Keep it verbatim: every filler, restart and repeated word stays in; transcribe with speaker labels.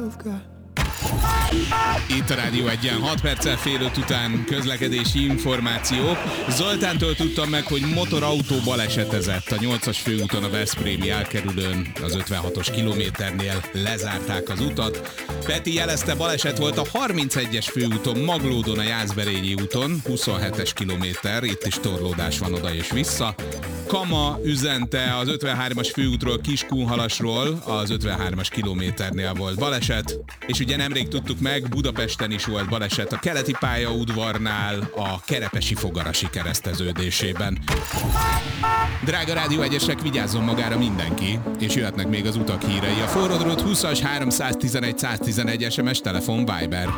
Speaker 1: Itt a Rádió Egyen, hat perccel fél öt után közlekedési információk. Zoltántól tudtam meg, hogy motorautó balesetezett a nyolcas főúton a veszprémi elkerülőn, az ötvenhatos kilométernél lezárták az utat. Peti jelezte, baleset volt a harmincegyes főúton, Maglódon, a Jászberényi úton, huszonhetes kilométer, itt is torlódás van oda és vissza. Kama üzente, az ötvenhármas főútról Kiskunhalasról, az ötvenhármas kilométernél volt baleset, és ugye nemrég tudtuk meg, Budapesten is volt baleset a keleti pályaudvarnál, a Kerepesi Fogarasi kereszteződésében. Drága Rádió Egyesek, vigyázzon magára mindenki, és jöhetnek még az utak hírei. A forró drót húszas háromszáztizenegy száztizenegy es em es, telefon, Viber.